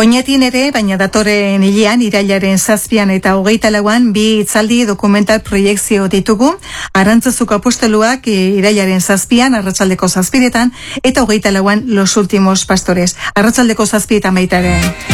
Oñatin ere, baina datoren hilean, irailaren 7 eta 24 bi hitzaldi dokumental proiekzio ditugu. Arantzazuko aposteluak irailaren 7 arratsaldeko 7 eta 24 Los últimos pastores. Arratsaldeko 7 baita ere.